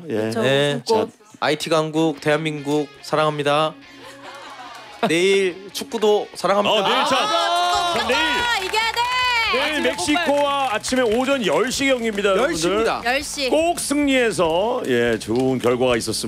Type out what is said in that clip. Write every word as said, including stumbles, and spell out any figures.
예. 그렇죠. 네. 웃음꽃. 아이티 강국 대한민국 사랑합니다. 내일 축구도 사랑합니다. 어, 내일 자, 자 내일 아, 이겨야 돼. 내일 멕시코와 아침에 오전 열 시 경기입니다. 열 시입니다. 열 시. 꼭 승리해서 예 좋은 결과가 있었습니다.